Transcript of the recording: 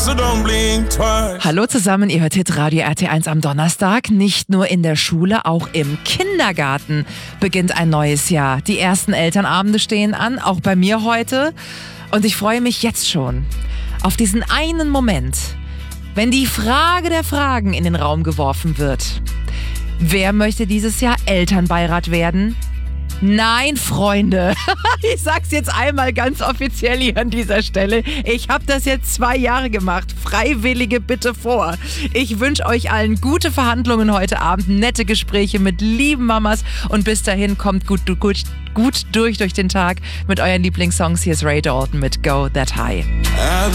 So don't blink twice. Hallo zusammen, ihr hört Hitradio RT1 am Donnerstag. Nicht nur in der Schule, auch im Kindergarten beginnt ein neues Jahr. Die ersten Elternabende stehen an, auch bei mir heute. Und ich freue mich jetzt schon auf diesen einen Moment, wenn die Frage der Fragen in den Raum geworfen wird. Wer möchte dieses Jahr Elternbeirat werden? Nein, Freunde, ich sag's jetzt einmal ganz offiziell hier an dieser Stelle. Ich habe das jetzt 2 Jahre gemacht. Freiwillige bitte vor. Ich wünsche euch allen gute Verhandlungen heute Abend, nette Gespräche mit lieben Mamas und bis dahin kommt gut durch den Tag mit euren Lieblingssongs. Hier ist Ray Dalton mit Go That High.